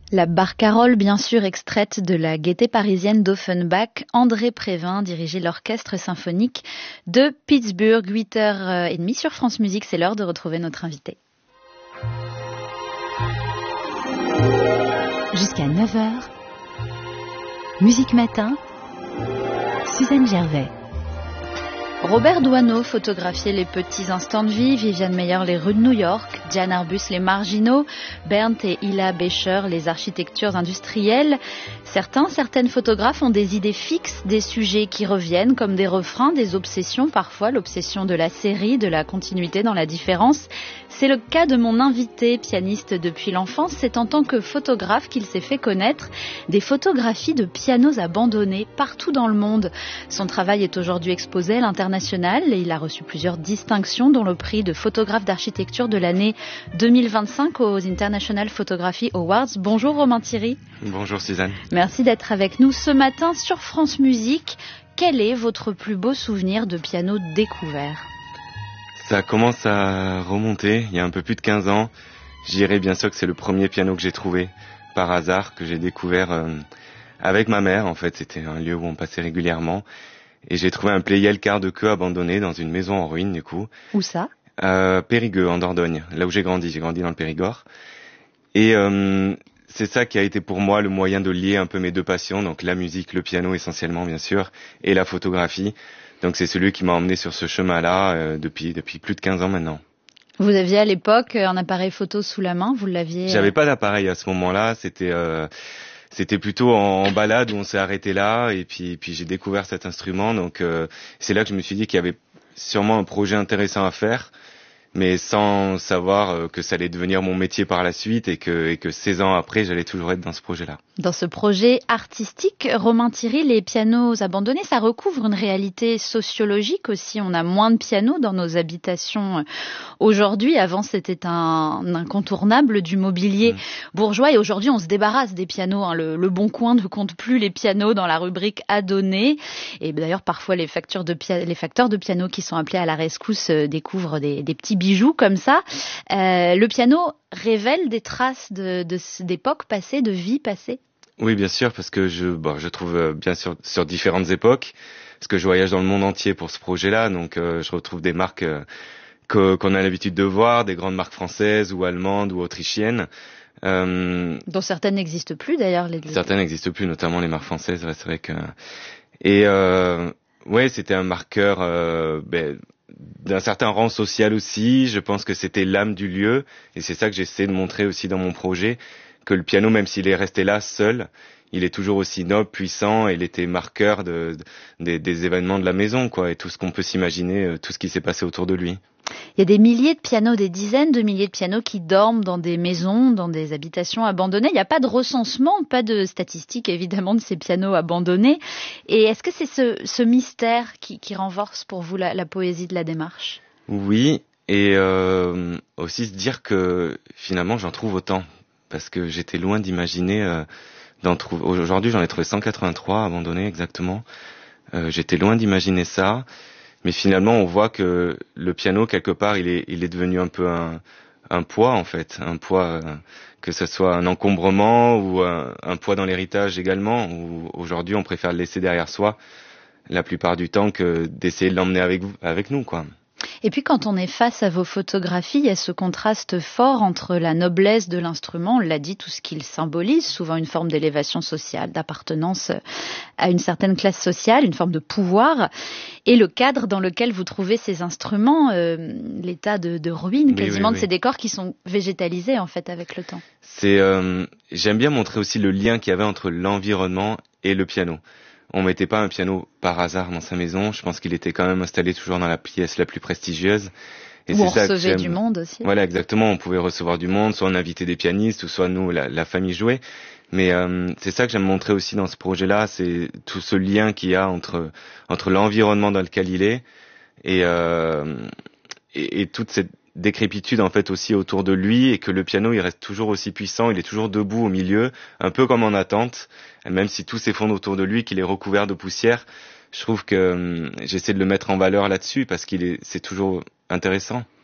La barcarolle, bien sûr, extraite de la Gaîté parisienne d'Offenbach. André Prévin dirigeait l'orchestre symphonique de Pittsburgh. 8h30 sur France Musique, c'est l'heure de retrouver notre invité. Jusqu'à 9h, Musique Matin, Suzanne Gervais. Robert Doisneau photographiait les petits instants de vie, Viviane Meyer les rues de New York, Diane Arbus les marginaux, Bernd et Hilla Becher les architectures industrielles. Certaines photographes ont des idées fixes, des sujets qui reviennent comme des refrains, des obsessions parfois, l'obsession de la série, de la continuité dans la différence. C'est le cas de mon invité, pianiste depuis l'enfance. C'est en tant que photographe qu'il s'est fait connaître des photographies de pianos abandonnés partout dans le monde. Son travail est aujourd'hui exposé à l'international et il a reçu plusieurs distinctions, dont le prix de photographe d'architecture de l'année 2025 aux International Photography Awards. Bonjour Romain Thierry. Bonjour Suzanne. Merci d'être avec nous ce matin sur France Musique. Quel est votre plus beau souvenir de piano découvert ? Ça commence à remonter, il y a un peu plus de 15 ans. Je dirais bien sûr que c'est le premier piano que j'ai trouvé par hasard, que j'ai découvert avec ma mère. En fait, c'était un lieu où on passait régulièrement. Et j'ai trouvé un Pleyel quart de queue abandonné dans une maison en ruine du coup. Où ça ? Périgueux, en Dordogne, là où j'ai grandi dans le Périgord. Et c'est ça qui a été pour moi le moyen de lier un peu mes deux passions, donc la musique, le piano essentiellement bien sûr, et la photographie. Donc c'est celui qui m'a emmené sur ce chemin-là depuis plus de 15 ans maintenant. Vous aviez à l'époque un appareil photo sous la main, vous l'aviez... J'avais pas d'appareil à ce moment-là, c'était plutôt en balade où on s'est arrêté là et puis j'ai découvert cet instrument. Donc c'est là que je me suis dit qu'il y avait sûrement un projet intéressant à faire, mais sans savoir que ça allait devenir mon métier par la suite et que 16 ans après, j'allais toujours être dans ce projet-là. Dans ce projet artistique, Romain Thierry, les pianos abandonnés, ça recouvre une réalité sociologique aussi. On a moins de pianos dans nos habitations aujourd'hui. Avant, c'était un incontournable du mobilier bourgeois et aujourd'hui, on se débarrasse des pianos. Le Bon Coin ne compte plus les pianos dans la rubrique à donner. Et d'ailleurs, parfois, les facteurs de piano qui sont appelés à la rescousse découvrent des petits bijoux comme ça. Le piano révèle des traces d'époques passées, de vie passée. Oui, bien sûr, parce que je trouve bien sûr sur différentes époques, parce que je voyage dans le monde entier pour ce projet-là, donc je retrouve des marques qu'on a l'habitude de voir, des grandes marques françaises ou allemandes ou autrichiennes. Dont certaines n'existent plus d'ailleurs. Certaines n'existent plus, notamment les marques françaises, ouais, c'est vrai que... Et c'était un marqueur d'un certain rang social aussi. Je pense que c'était l'âme du lieu, et c'est ça que j'essaie de montrer aussi dans mon projet, que le piano, même s'il est resté là seul, il est toujours aussi noble, puissant, et il était marqueur des événements de la maison, quoi, et tout ce qu'on peut s'imaginer, tout ce qui s'est passé autour de lui. Il y a des milliers de pianos, des dizaines de milliers de pianos qui dorment dans des maisons, dans des habitations abandonnées. Il n'y a pas de recensement, pas de statistiques évidemment de ces pianos abandonnés. Et est-ce que c'est ce mystère qui renforce pour vous la poésie de la démarche ? Oui, et aussi se dire que finalement j'en trouve autant, parce que j'étais loin d'imaginer d'en trouver. Aujourd'hui j'en ai trouvé 183 abandonnés exactement. J'étais loin d'imaginer ça. Mais finalement, on voit que le piano, quelque part, il est devenu un peu un poids, en fait. Un poids, que ce soit un encombrement ou un poids dans l'héritage également, où aujourd'hui, on préfère le laisser derrière soi la plupart du temps que d'essayer de l'emmener avec nous, quoi. Et puis quand on est face à vos photographies, il y a ce contraste fort entre la noblesse de l'instrument, on l'a dit, tout ce qu'il symbolise, souvent une forme d'élévation sociale, d'appartenance à une certaine classe sociale, une forme de pouvoir, et le cadre dans lequel vous trouvez ces instruments, l'état de ruine quasiment de ces décors qui sont végétalisés en fait avec le temps. J'aime bien montrer aussi le lien qu'il y avait entre l'environnement et le piano. On mettait pas un piano par hasard dans sa maison. Je pense qu'il était quand même installé toujours dans la pièce la plus prestigieuse. Et où on recevait du monde aussi. Voilà, exactement. On pouvait recevoir du monde, soit on invitait des pianistes, ou soit nous, la famille jouait. Mais c'est ça que j'aime montrer aussi dans ce projet-là, c'est tout ce lien qu'il y a entre l'environnement dans lequel il est et toute cette décrépitude en fait aussi autour de lui, et que le piano il reste toujours aussi puissant, il est toujours debout au milieu, un peu comme en attente, même si tout s'effondre autour de lui, qu'il est recouvert de poussière. Je trouve que j'essaie de le mettre en valeur là-dessus parce c'est toujours intéressant.